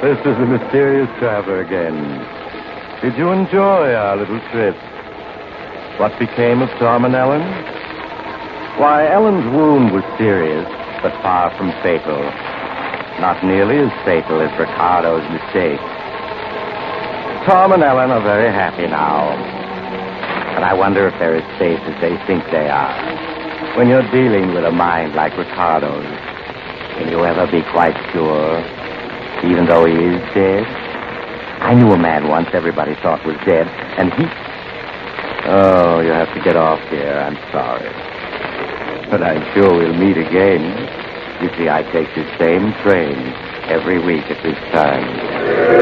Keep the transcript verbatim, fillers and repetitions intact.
This is the mysterious traveler again. Did you enjoy our little trip? What became of Tom and Ellen? Why, Ellen's wound was serious, but far from fatal. Not nearly as fatal as Ricardo's mistake. Tom and Ellen are very happy now. But I wonder if they're as safe as they think they are. When you're dealing with a mind like Ricardo's, can you ever be quite sure, even though he is dead? I knew a man once everybody thought was dead, and he... Oh, you have to get off here. I'm sorry. But I'm sure we'll meet again. You see, I take this same train every week at this time.